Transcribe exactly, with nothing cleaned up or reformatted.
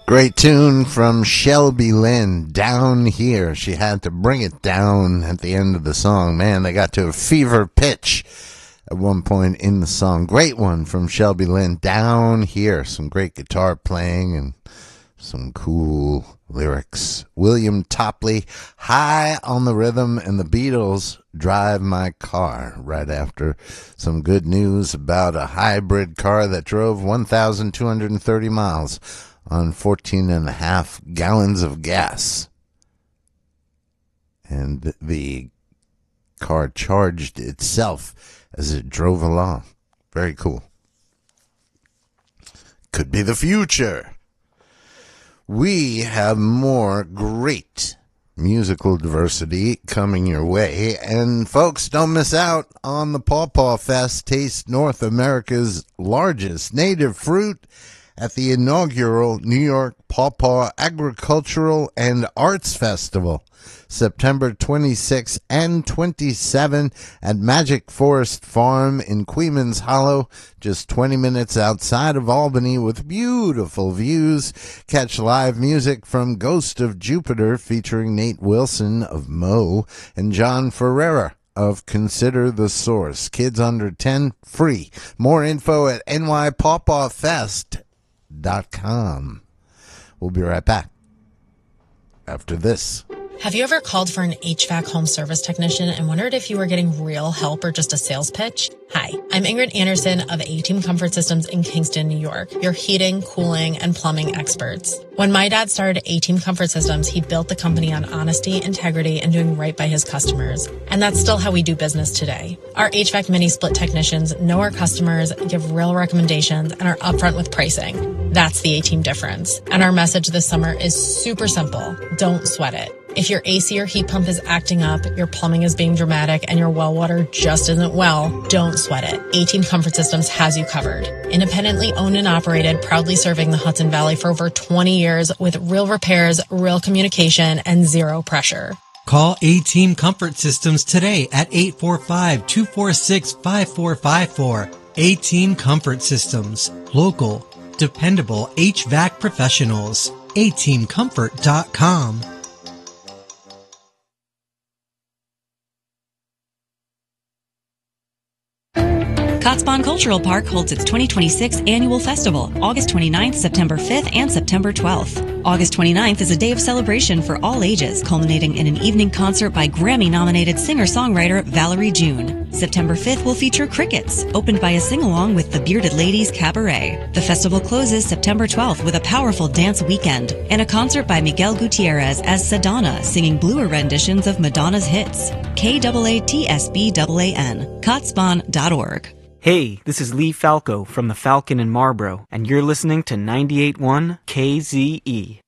Great tune from Shelby Lynn, Down Here. She had to bring it down at the end of the song. Man, they got to a fever pitch at one point in the song. Great one from Shelby Lynn, Down Here. Some great guitar playing and some cool lyrics. William Topley, High on the Rhythm, and the Beatles, Drive My Car, right after some good news about a hybrid car that drove one thousand two hundred thirty miles on fourteen and a half gallons of gas. And the car charged itself as it drove along. Very cool. Could be the future. We have more great musical diversity coming your way. And folks, don't miss out on the Paw Paw Fest. Taste North America's largest native fruit at the inaugural New York Paw Paw Agricultural and Arts Festival, September twenty-sixth and twenty-seventh at Magic Forest Farm in Queens Hollow, just twenty minutes outside of Albany, with beautiful views. Catch live music from Ghost of Jupiter featuring Nate Wilson of Mo and John Ferreira of Consider the Source. Kids under ten, free. More info at N Y Paw Paw Fest dot com. We'll be right back after this. Have you ever called for an H V A C home service technician and wondered if you were getting real help or just a sales pitch? Hi, I'm Ingrid Anderson of A-Team Comfort Systems in Kingston, New York, your heating, cooling, and plumbing experts. When my dad started A-Team Comfort Systems, he built the company on honesty, integrity, and doing right by his customers. And that's still how we do business today. Our H V A C mini-split technicians know our customers, give real recommendations, and are upfront with pricing. That's the A-Team difference. And our message this summer is super simple. Don't sweat it. If your A C or heat pump is acting up, your plumbing is being dramatic, and your well water just isn't well, don't sweat it. A-Team Comfort Systems has you covered. Independently owned and operated, proudly serving the Hudson Valley for over twenty years with real repairs, real communication, and zero pressure. Call A-Team Comfort Systems today at eight four five, two four six, five four five four. A-Team Comfort Systems. Local, dependable H V A C professionals. A team comfort dot com. Kotzebue Cultural Park holds its twenty twenty-six annual festival, August twenty-ninth, September fifth, and September twelfth. August twenty-ninth is a day of celebration for all ages, culminating in an evening concert by Grammy-nominated singer-songwriter Valerie June. September fifth will feature Crickets, opened by a sing-along with the Bearded Ladies Cabaret. The festival closes September twelfth with a powerful dance weekend and a concert by Miguel Gutierrez as Sedona, singing bluer renditions of Madonna's hits. K A A T S B A A N, Kotzebue dot org. Hey, this is Lee Falco from the Falcon in Marlboro, and you're listening to ninety-eight point one K Z E.